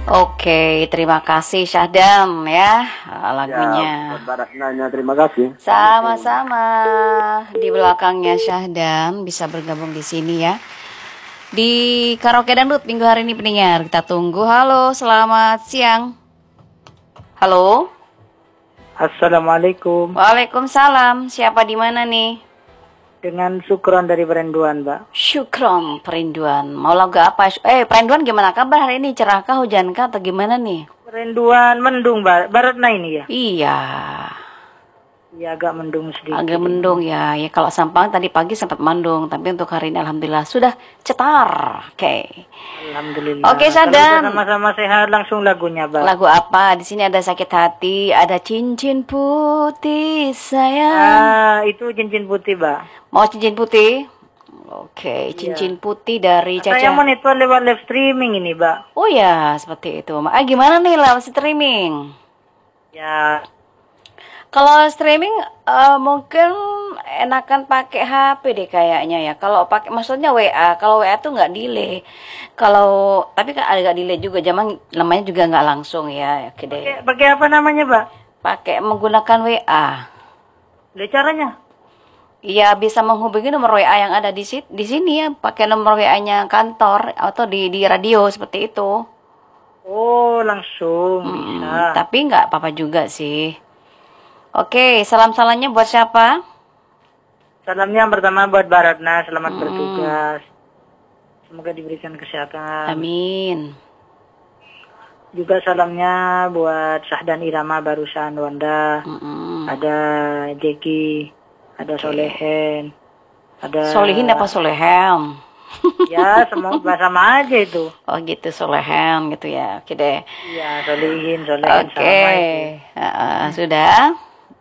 Oke, terima kasih Syahdan ya Ya, lagunya. buat Barat nanya terima kasih. Assalamualaikum. Sama-sama. Di belakangnya Syahdan bisa bergabung di sini ya. Di Karaoke Dangdut minggu hari ini pendengar. Kita tunggu. Halo, selamat siang. Halo. Assalamualaikum. Waalaikumsalam. Siapa di mana nih? Dengan Sukron dari Perenduan, Mbak. Syukron, Perinduan. Mau lagu apa? Perinduan gimana kabar hari ini? Cerahkah, hujankah atau gimana nih? Perenduan mendung, Mbak. Baratna ini ya? Iya. Iya, agak mendung sedikit. Agak mendung ya. Ya kalau Sampang tadi pagi sempat mendung, tapi untuk hari ini alhamdulillah sudah cetar. Oke. Alhamdulillah. Oke, Kalau Sadan. udah sama-sama sehat, langsung lagunya, Mbak. Lagu apa? Di sini ada Sakit Hati, ada Cincin Putih sayang. Itu cincin putih, Mbak. Mau cincin putih? Oke, Cincin Putih dari Saya Caca. monitor lewat live streaming ini, Mbak. Oh ya, seperti itu. Gimana nih lewat streaming? Ya, Kalau streaming mungkin enakan pakai HP deh kayaknya ya. Kalau pakai maksudnya WA, kalau WA tuh nggak delay. Kalau tapi kan agak delay juga, zaman namanya juga nggak langsung ya. Oke deh. pakai apa namanya, Mbak? Pakai menggunakan WA. Ada caranya? Iya bisa menghubungi nomor WA yang ada di sini ya. Pakai nomor WA-nya kantor atau di radio seperti itu. Oh, langsung bisa. Tapi nggak apa-apa juga sih. Oke, salam-salamnya buat siapa? Salamnya yang pertama buat Baratna, selamat bertugas. Semoga diberikan kesehatan. Amin. Juga salamnya buat Syahdan Irama barusan Wanda. Ada Jeki, ada Solehen, ada Solihin apa Solehem? ya semua sama aja itu. Oh gitu, Solehem gitu ya. Oke deh. Iya, Solihin, Solehin Oke. sama itu. Sudah.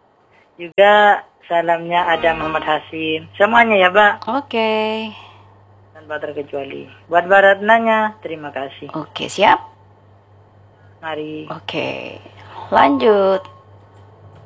Juga salamnya ada Muhammad Hasim. Semuanya ya, Mbak. Oke. Tanpa terkecuali. Buat Baratnanya, terima kasih. Oke, siap. Mari. Oke. Lanjut.